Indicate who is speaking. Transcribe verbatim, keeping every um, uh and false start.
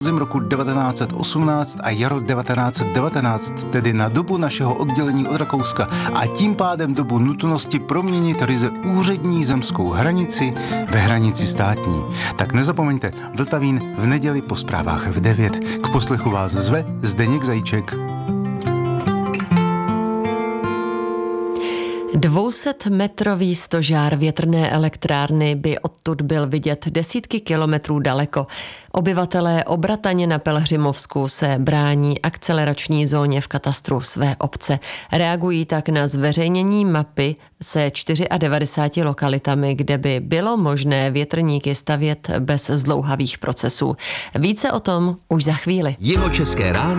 Speaker 1: Zim roku devatenáct set osmnáct a jaro devatenáct set devatenáct, tedy na dobu našeho oddělení od Rakouska a tím pádem dobu nutnosti proměnit ryze úřední zemskou hranici ve hranici státní. Tak nezapomeňte, Vltavín v neděli po zprávách v devět. K poslechu vás zve Zdeněk Zajíček.
Speaker 2: dvousetmetrový stožár větrné elektrárny by odtud byl vidět desítky kilometrů daleko. Obyvatelé Obrataně na Pelhřimovsku se brání akcelerační zóně v katastru své obce. Reagují tak na zveřejnění mapy se devadesát čtyřmi lokalitami, kde by bylo možné větrníky stavět bez zdlouhavých procesů. Více o tom už za chvíli.
Speaker 3: Jihočeské ráno